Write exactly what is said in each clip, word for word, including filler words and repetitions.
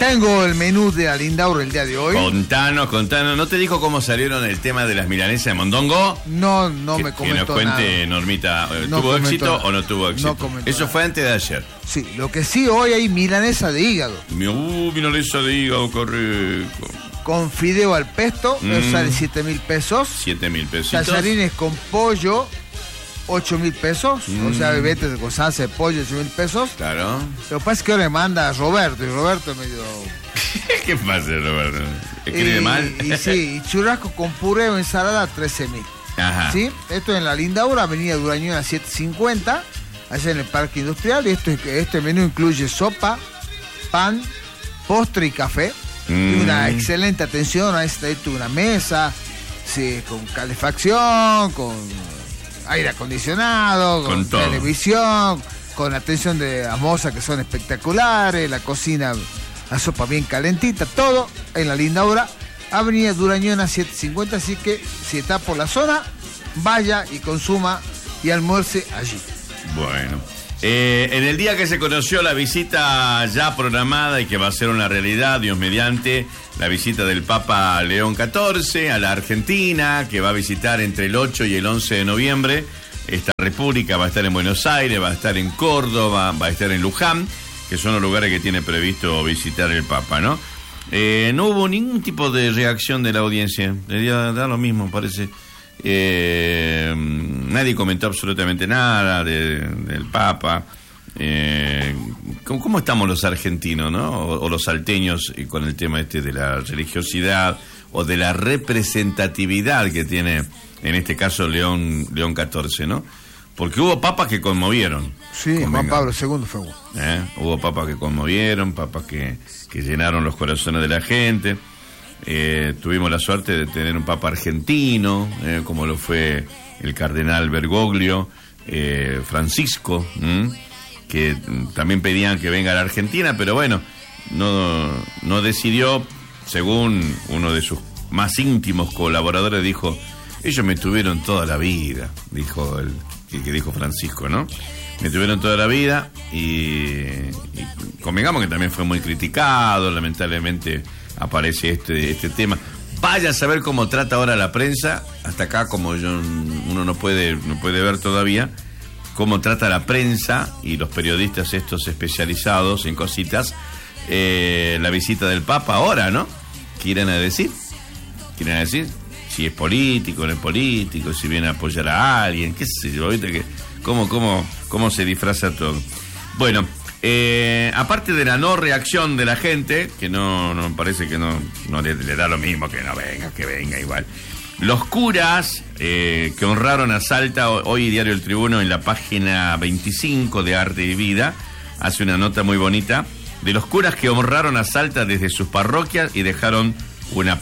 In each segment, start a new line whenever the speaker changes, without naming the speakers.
Tengo el menú de la Lindaura el día de hoy.
Contanos, contanos. ¿No te dijo cómo salieron el tema de las milanesas de mondongo?
No, no
que,
me comentó
Que nos cuente
nada.
Normita,
No
¿tuvo éxito
nada.
o no tuvo éxito?
No comentó
Eso
nada.
fue antes de ayer.
Sí, lo que sí, hoy hay milanesa de hígado.
Uh, milanesa de hígado, correcto.
Con fideo al pesto,
Mm.
eso sale siete mil pesos.
siete mil pesitos.
Tallarines con pollo, ocho mil pesos.
Mm.
O sea, bebete con salsa de pollo, ocho mil pesos.
Claro.
Lo que pasa es que ahora me manda a Roberto, y Roberto es medio...
¿Qué pasa, Roberto? ¿Escribe
y,
mal?
Y sí, y churrasco con puré o ensalada, trece mil.
Ajá.
¿Sí? Esto en la Lindaura, avenida Durañona setecientos cincuenta, allá en el Parque Industrial. Y esto, este menú incluye sopa, pan, postre y café.
Mm.
Y una excelente atención. Ahí está una mesa, sí, con calefacción, con aire acondicionado, con,
Con todo.
televisión, con atención de las mozas que son espectaculares, la cocina, la sopa bien calentita, todo en la Lindaura, avenida Durañona setecientos cincuenta. Así que si está por la zona, vaya y consuma y almuerce allí.
Bueno. Eh, en el día que se conoció la visita ya programada y que va a ser una realidad, Dios mediante, la visita del Papa León catorce a la Argentina, que va a visitar entre el ocho y el once de noviembre esta república. Va a estar en Buenos Aires, va a estar en Córdoba, va a estar en Luján, que son los lugares que tiene previsto visitar el Papa, ¿no? Eh, no hubo ningún tipo de reacción de la audiencia, debería dar lo mismo, parece. Eh, nadie comentó absolutamente nada de, del Papa. Eh, ¿cómo, ¿Cómo estamos los argentinos, no? O, o los salteños con el tema este de la religiosidad o de la representatividad que tiene, en este caso, León, León catorce, ¿no? Porque hubo papas que conmovieron.
Sí, Juan
Convenga.
Pablo segundo fue uno.
¿Eh? Hubo papas que conmovieron, papas que, que llenaron los corazones de la gente. Eh, tuvimos la suerte de tener un papa argentino, eh, como lo fue el cardenal Bergoglio, eh, Francisco, ¿m? que también pedían que venga a la Argentina, pero bueno, no, no decidió, según uno de sus más íntimos colaboradores dijo, ellos me tuvieron toda la vida, dijo el que, que dijo Francisco, ¿no? Me tuvieron toda la vida y, y convengamos que también fue muy criticado, lamentablemente aparece este, este tema. Vaya a saber cómo trata ahora la prensa, hasta acá como yo, uno no puede, no puede ver todavía, cómo trata la prensa y los periodistas estos especializados en cositas, eh, la visita del Papa ahora, ¿no? ¿Qué irán a decir? ¿Qué irán a decir? Si es político, no es político, si viene a apoyar a alguien, qué sé yo, ¿viste? Que, cómo, cómo, cómo se disfraza todo. Bueno, eh, aparte de la no reacción de la gente, que no, no parece que no, no le, le da lo mismo, que no venga, que venga igual. Los curas eh, que honraron a Salta, hoy Diario El Tribuno en la página veinticinco de Arte y Vida, hace una nota muy bonita, de los curas que honraron a Salta desde sus parroquias y dejaron una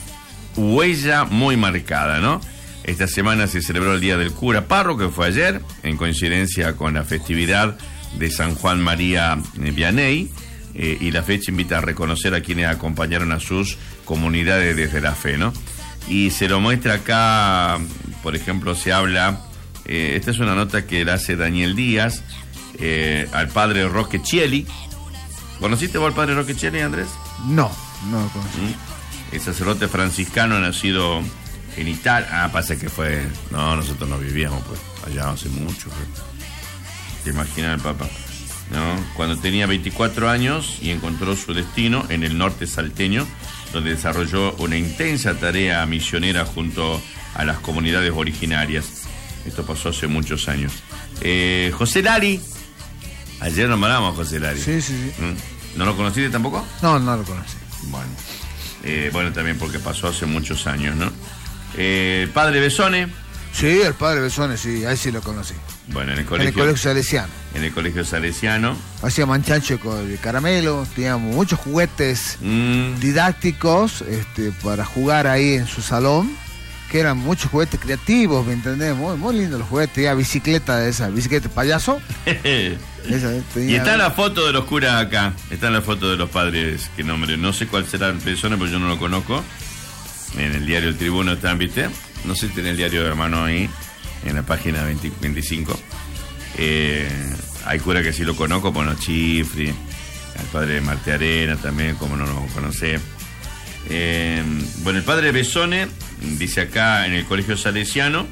huella muy marcada, ¿no? Esta semana se celebró el Día del Cura Párroco, que fue ayer, en coincidencia con la festividad de San Juan María Vianney, eh, y la fecha invita a reconocer a quienes acompañaron a sus comunidades desde la fe, ¿no? Y se lo muestra acá, por ejemplo, se habla, eh, esta es una nota que la hace Daniel Díaz, eh, al padre Roque Chieli. ¿Conociste vos al padre Roque Chieli, Andrés?
No, no lo conocí.
¿Mm? El sacerdote franciscano nacido en Italia. Ah, pasa que fue... No, nosotros no vivíamos, pues, allá hace mucho, pues. ¿Te imaginas el Papa? ¿No? Cuando tenía veinticuatro años y encontró su destino en el norte salteño, donde desarrolló una intensa tarea misionera junto a las comunidades originarias. Esto pasó hace muchos años. Eh, José Lari. Ayer nos mandamos a José Lari.
Sí, sí, sí.
¿Mm? ¿No lo conociste tampoco?
No, no lo conocí.
Bueno. Eh, bueno, también porque pasó hace muchos años, ¿no? Eh, el padre Besone.
Sí, el padre Besone, sí, ahí sí lo conocí.
Bueno, en el
En
colegio...
el colegio salesiano.
En el colegio salesiano.
Hacía manchancho de caramelo, teníamos muchos juguetes
Mm.
didácticos este, para jugar ahí en su salón, que eran muchos juguetes creativos, ¿me entendés? Muy, muy lindos los juguetes, tenía bicicleta de esa, bicicleta de payaso. Esa, tenía...
Y está la foto de los curas acá, está la foto de los padres, que nombre, no sé cuál será el persona, porque yo no lo conozco. En el diario El Tribuno están, ¿viste? No sé si tiene el diario de hermano ahí, en la página veinte, veinticinco. Eh, hay cura que sí lo conozco, Pono Chifri, al padre Martiarena también, como no lo conocé. Eh, bueno, el padre Besone, dice acá en el Colegio Salesiano,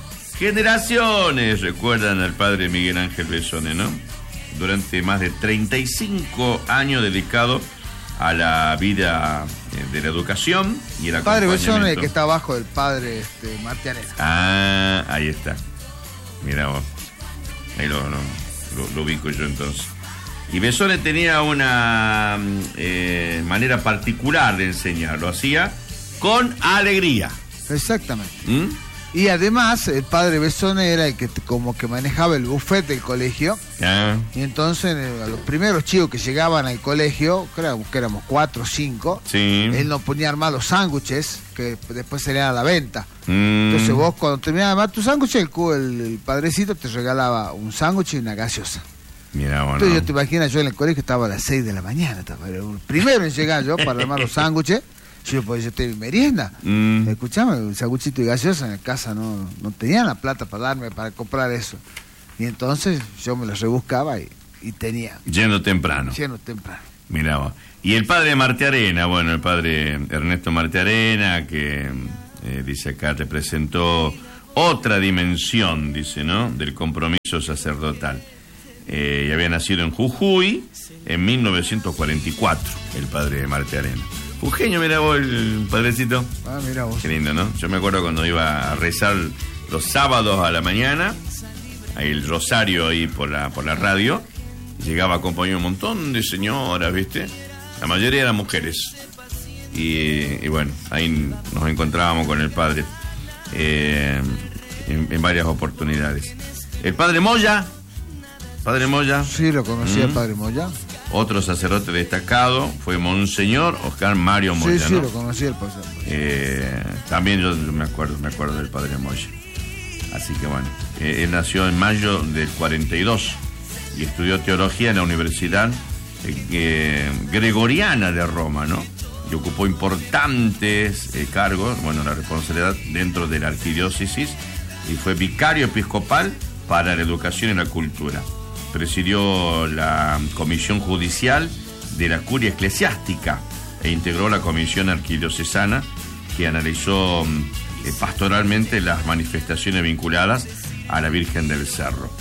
generaciones recuerdan al padre Miguel Ángel Besone, ¿no? Durante más de treinta y cinco años dedicado a la vida de la educación y el
padre
acompañamiento.
Besone, que está abajo del padre este, Martiarena.
Ah, ahí está. Mira vos. Ahí lo, lo, lo, lo ubico yo entonces. Y Besone tenía una eh, manera particular de enseñar. Lo hacía con alegría.
Exactamente.
¿Mm?
Y además, el padre Besone era el que como que manejaba el buffet del colegio.
Ah.
Y entonces, a los primeros chicos que llegaban al colegio, creo que éramos cuatro o cinco,
Sí.
él nos ponía a armar los sándwiches, que después salían a la venta.
Mm.
Entonces vos, cuando terminabas de armar tu sándwich, el, cu- el, el padrecito te regalaba un sándwich y una gaseosa.
Mira, bueno.
Entonces yo te imaginas, yo en el colegio estaba a las seis de la mañana, estaba era el primero en llegar yo para armar los sándwiches. Yo, pues yo tengo merienda.
Mm.
Escuchame, un sanguchito y gaseosa en la casa no, no tenían la plata para darme para comprar eso. Y entonces yo me los rebuscaba y, y tenía.
Yendo temprano.
Lleno temprano.
Mirá vos. Y el padre Martiarena, bueno, el padre Ernesto Martiarena, que eh, dice acá, te presentó otra dimensión, dice, ¿no?, del compromiso sacerdotal. Eh, y había nacido en Jujuy en mil novecientos cuarenta y cuatro, el padre Martiarena. Jujeño, mira vos el padrecito.
Ah, mira vos.
Qué lindo, ¿no? Yo me acuerdo cuando iba a rezar los sábados a la mañana, ahí el rosario ahí por la, por la radio, llegaba acompañado un montón de señoras, ¿viste? La mayoría eran mujeres. Y, y bueno, ahí nos encontrábamos con el padre eh, en, en varias oportunidades. El padre Moya, padre Moya.
Sí, lo conocía el
¿Mm?
padre Moya.
Otro sacerdote destacado fue Monseñor Oscar Mario Moya,
Sí, sí,
¿no?
lo conocía el padre Moya.
Eh, también yo me acuerdo, me acuerdo del padre Moya. Así que bueno, eh, él nació en mayo del cuarenta y dos y estudió teología en la Universidad eh, Gregoriana de Roma, ¿no? Y ocupó importantes eh, cargos, bueno, la responsabilidad dentro de la arquidiócesis, y fue vicario episcopal para la educación y la cultura. Presidió la comisión judicial de la curia eclesiástica e integró la comisión arquidiocesana que analizó eh, pastoralmente las manifestaciones vinculadas a la Virgen del Cerro.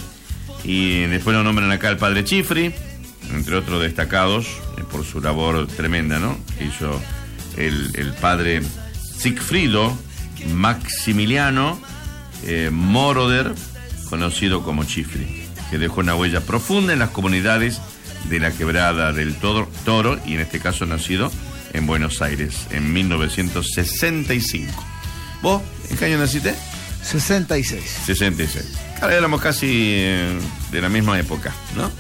Y después lo nombran acá el padre Chifri, entre otros destacados eh, por su labor tremenda, ¿no? Que hizo el, el padre Sigfrido Maximiliano eh, Moroder, conocido como Chifri, que dejó una huella profunda en las comunidades de la Quebrada del Toro, Toro, y en este caso nacido en Buenos Aires en mil novecientos sesenta y cinco. ¿Vos en qué año naciste?
sesenta y seis.
sesenta y seis. Ahora éramos casi eh, de la misma época, ¿no?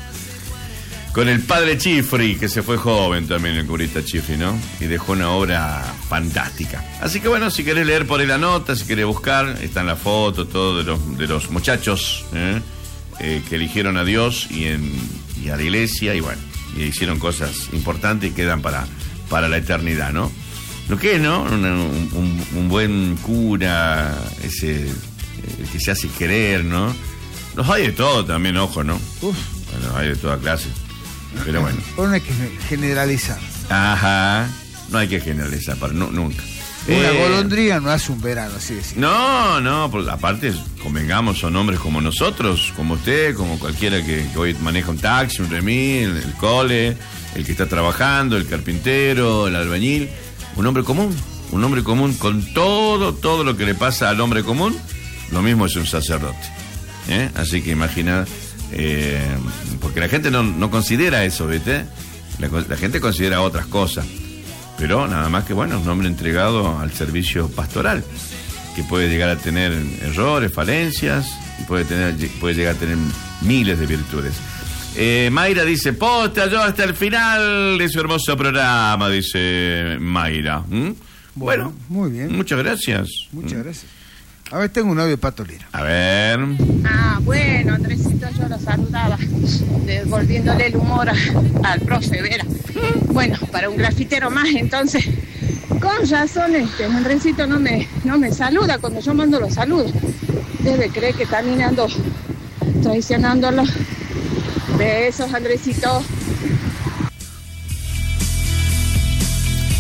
Con el padre Chifri, que se fue joven también, el curita Chifri, ¿no? Y dejó una obra fantástica. Así que bueno, si querés leer por ahí la nota, si querés buscar, están las fotos, todo de los, de los muchachos, ¿eh? Eh, que eligieron a Dios y, en, y a la iglesia, y bueno, y hicieron cosas importantes y quedan para, para la eternidad, ¿no? Lo que es, ¿no? Un, un, un buen cura, ese el que se hace querer, ¿no? Los hay de todo también, ojo, ¿no?
Uf.
Bueno, hay de toda clase. Pero bueno.
Pero no hay que generalizar.
Ajá. No hay que generalizar, para, no, nunca.
Una
Eh,
golondrina no hace un verano, así decir.
No, no, porque aparte, convengamos, son hombres como nosotros, como usted, como cualquiera que, que hoy maneja un taxi, un remis, el, el cole, el que está trabajando, el carpintero, el albañil. Un hombre común, un hombre común con todo, todo lo que le pasa al hombre común, lo mismo es un sacerdote. ¿Eh? Así que imagina, eh, porque la gente no, no considera eso, ¿viste? La, la gente considera otras cosas. Pero nada más que, bueno, un hombre entregado al servicio pastoral, que puede llegar a tener errores, falencias, y puede, tener, puede llegar a tener miles de virtudes. Eh, Mayra dice, posta yo hasta el final de su hermoso programa, dice Mayra. ¿Mm?
Bueno,
Bueno,
muy bien.
Muchas gracias.
Muchas gracias. A ver, tengo un novio de Pato Lira.
A ver.
Ah, bueno, Andresito, yo lo saludaba, devolviéndole el humor a- al profe Vera. Bueno, para un grafitero más, entonces, con razón, este, Andresito no me, no me saluda cuando yo mando los saludos. Debe creer que también ando traicionándolo. Besos, Andresito.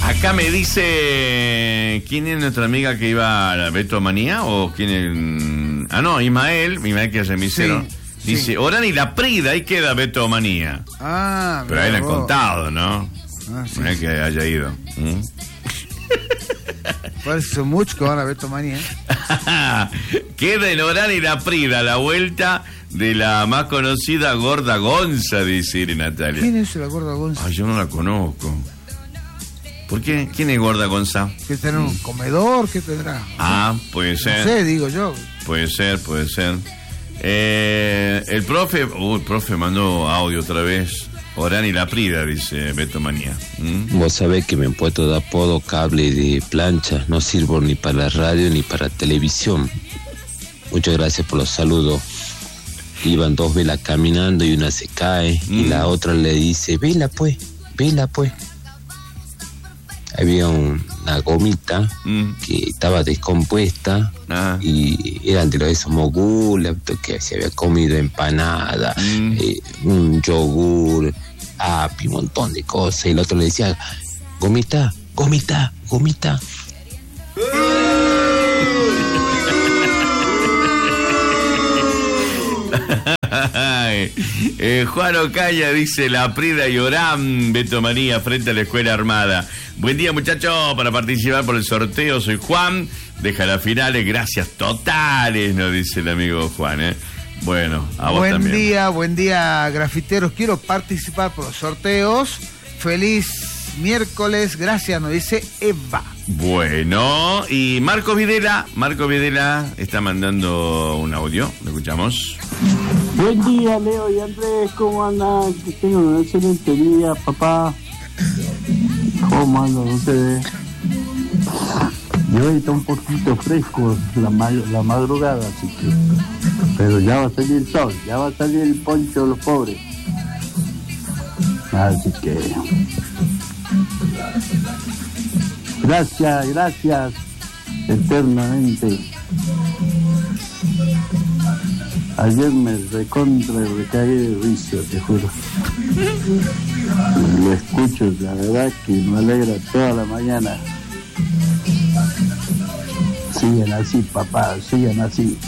Acá me dice, ¿quién es nuestra amiga que iba a la Betomanía? ¿O quién es? Ah, no, Ismael, Ismael que es remisero. Sí, dice, sí. Orán y la Prida, ahí queda Betomanía.
Ah,
pero ahí le han contado, ¿no?
Ah, sí,
no es
sí.
que haya ido. ¿Mm?
Parece son muchos que van a Betomanía.
Queda en Orán y la Prida, la vuelta de la más conocida Gorda Gonza, dice Natalia.
¿Quién es la Gorda Gonza?
Ay, yo no la conozco. ¿Por qué? ¿Quién es Gorda Gonza?
¿Que tendrá un comedor? ¿Qué tendrá?
Ah, puede ser.
No sé, digo yo.
Puede ser, puede ser. Eh, el profe, uh, el profe mandó audio otra vez. Orán y la Prida, dice Beto Manía. ¿Mm?
Vos sabés que me han puesto de apodo cable de plancha. No sirvo ni para la radio ni para televisión. Muchas gracias por los saludos. Iban dos velas caminando y una se cae mm. y la otra le dice, vela pues, vela pues. Había un, una gomita mm. que estaba descompuesta ah. y eran de los esos mogules que se había comido empanada, mm. eh, un yogur, api, un montón de cosas. Y el otro le decía, gomita, gomita, gomita.
eh, Juan Ocaña dice la Prida y Orán, Beto Manía frente a la Escuela Armada. Buen día, muchachos, para participar por el sorteo soy Juan, deja las finales, gracias totales, nos dice el amigo Juan, ¿eh? Bueno, a vos
buen
también.
Buen día, buen día, grafiteros, quiero participar por los sorteos, feliz miércoles, gracias, nos dice Eva.
Bueno, y Marco Videla, Marco Videla está mandando un audio, lo escuchamos.
Buen día, Leo y Andrés, ¿cómo andan? Que tengan un excelente día, papá. ¿Cómo andan ustedes? Y hoy está un poquito fresco la, ma la madrugada, así que... Pero ya va a salir el sol, ya va a salir el poncho de los pobres. Así que... Gracias, gracias, eternamente. Ayer me recontra recagué de risa, te juro. Lo escucho, la verdad que me alegra toda la mañana. Sigan así, papá, sigan así.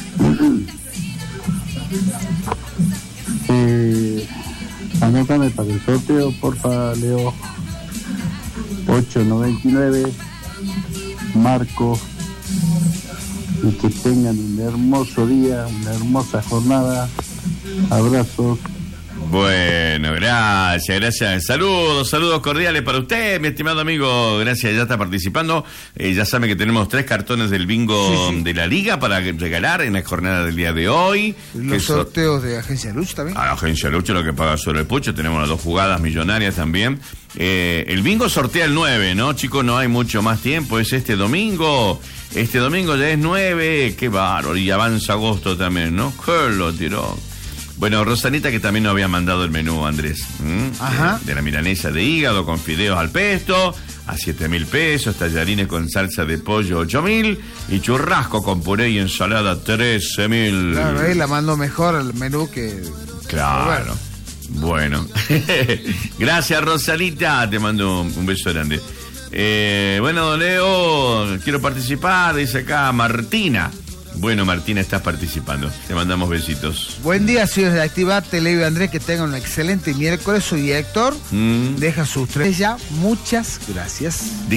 eh, anótame para el sorteo, porfa, Leo. ocho noventa y nueve, Marco. Y que tengan un hermoso día, una hermosa jornada. Abrazos.
Bueno, gracias, gracias. Saludos, saludos cordiales para usted, mi estimado amigo. Gracias, ya está participando. Eh, ya sabe que tenemos tres cartones del bingo sí, sí. de la Liga para regalar en la jornada del día de hoy.
Los sorteos so de Agencia Lucho también.
A la Agencia Lucho, lo que paga sobre el pucho. Tenemos las dos jugadas millonarias también. Eh, el bingo sortea el nueve, ¿no, chicos? No hay mucho más tiempo. Es este domingo. Este domingo ya es nueve. Qué bárbaro. Y avanza agosto también, ¿no? ¿Qué lo tiró? Bueno, Rosanita, que también nos había mandado el menú, Andrés. ¿Mm?
Ajá.
De, de la milanesa de hígado con fideos al pesto, a siete mil pesos, tallarines con salsa de pollo, ocho mil, y churrasco con puré y ensalada, trece mil.
Claro, ahí la mandó mejor el menú que...
Claro. Bueno. Gracias, Rosanita. Te mando un, un beso grande. Eh, bueno, don Leo, quiero participar, dice acá Martina. Bueno, Martina, estás participando. Te mandamos besitos.
Buen día, señores de Activate, Leo y Andrés, que tengan un excelente miércoles. Soy Héctor. Mm. Deja sus tres ya. Muchas gracias.